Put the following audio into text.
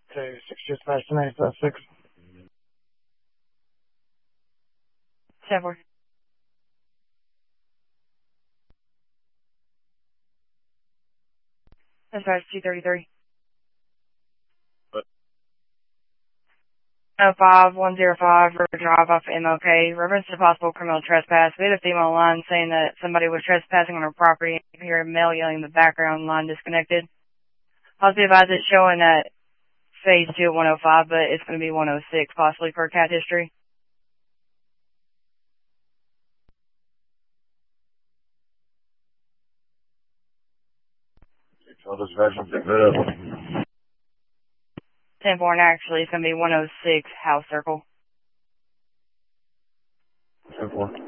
2 6 dispatch to 956. 10-4. Dispatch 233. 5105 River Drive off MLK. Reference to possible criminal trespass. We had a female line saying that somebody was trespassing on her property. You can hear a male yelling in the background, line disconnected. I'll be advised it's showing at phase 2 at 105, but it's going to be 106 possibly for cat history. I'll just version pick that up. 10-4, and actually it's going to be 106 house circle. 10-4.